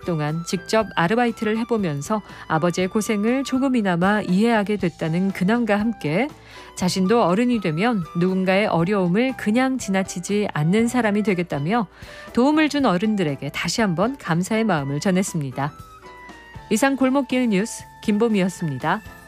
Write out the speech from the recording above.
동안 직접 아르바이트를 해보면서 아버지의 고생을 조금이나마 이해하게 됐다는 근황과 함께 자신도 어른이 되면 누군가의 어려움을 그냥 지나치지 않는 사람이 되겠다며 도움을 준 어른들에게 다시 한번 감사의 마음을 전했습니다. 이상 골목길 뉴스 김보미였습니다.